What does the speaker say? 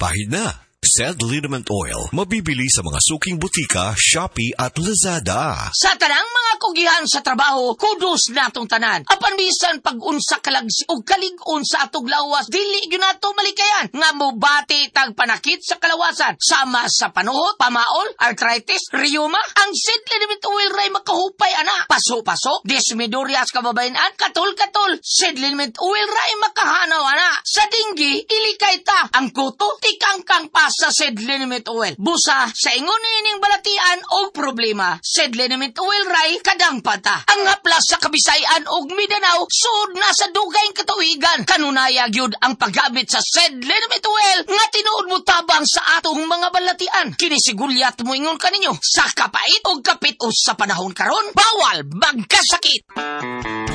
Pahid na. Sed Liniment Oil, mabibili sa mga suking butika, Shopee at Lazada. Sa tanang mga kugihan sa trabaho, kudos natong tanan. Apan bisan pag-unsa kalagsi o kalig-on sa atog lawas, dili yun nato malikayan. Nga mo bati tag panakit sa kalawasan. Sama sa panuhot, pamaol, arthritis, rheuma, ang Sed Liniment Oil ray makahupay ana. Paso-paso, desmidurias kababayan, katol-katol, Sed Liniment Oil ray makahanaw ana. Sa dinggi, ilikay ta. Ang kuto, tikangkang pa sa Sed Liniment Oil. Busa, sa ingon ining balatian o problema, Sed Liniment Oil ray kadang pata. Ang haplas sa Kabisayan og Mindanao, sud na sa dugayng katuigan. Kanunaya gyud ang paggamit sa Sed Liniment Oil nga tinuod mo tabang sa atong mga balatian. Kinisigulyat mo ingon kaninyo, sa kapait o kapit o sa panahon karon, bawal magkasakit.